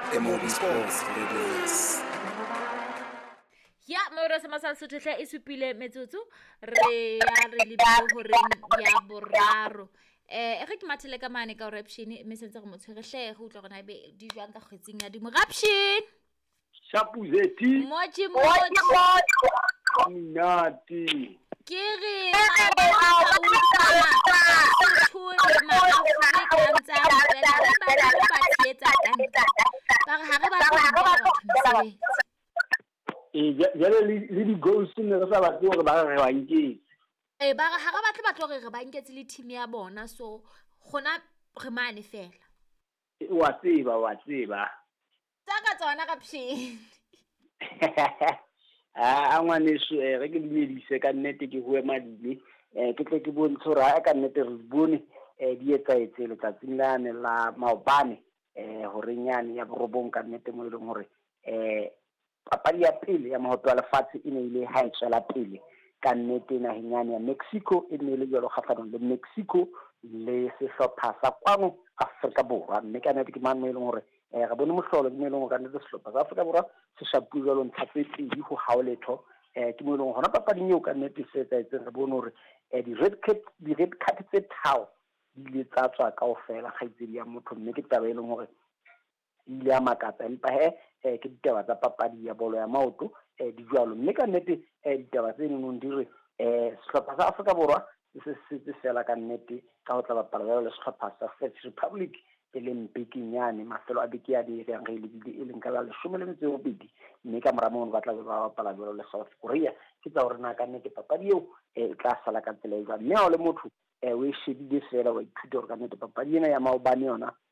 MOB Sports Radios. Ya mora sa masal sotletla e supile metsotso re ya re lebile horeng ya boraro ge ke mathele ka mane ka raption mme sentse go motshwerehle go utla gona be di jwang ka kgwetsing ya di raption Shapuzeti moji Minati ke re Africans ba tsietsa ka ntle ba re ha re ba go jale le di-goals ne re sa batle gore ba re banketse ba re ha re batle ba tlo re ba nketse le team ya bona so gona re mane fela wa tseba tsaka tsona ka pshini a ngwaneso re ke dumedise ka nnete ke hoe madile ke tle ke bontshe gore a ka nnete re bone di etsaetse letsatsing lane la maobane gore nyane ya borobong ka nnete mo e leng gore papadi ya pele ya mahoto a lefatshe e ne ile ha e tswela pele ka nnete naheng yane ya Mexico e ne ile jalo kgaflanong le Mexico le sehlopha sa kwano Afrika Borwa mme ka nnete ke mang mo e leng gore ga bone mohlolo ke mo e leng gore ka nnete sehlopha sa Afrika Borwa se shapuwe jalo ntlha tse pedi go haoletho ke mo e leng gona papading eo ka nnete se etsaetseng re bone gore di red card tse tharo di ile tsa tswa kaofela kgaitsedi ya motho mme ke taba e leng gore ile ya makatsa empa ke ditaba tsa papadi ya bolo ya maoto di jwalo mme ka nnete ditaba tse neng di re sehlopha sa Afrika Borwa se setse fela ka nnete ka go tla bapala jalo le sehlopha sa First Republic e leng bekenyane mafelo a beke ya di yang ga ile e leng ka la 12 mme ka mora moo ba tla ba bapala jalo le South Korea ke tsa gore na ka nnete papadi eo e tla sala ka tsela e jwa mme ha o le motho o e shebile fela wa ithuta gore ka nnete papadi ena ya maobane yona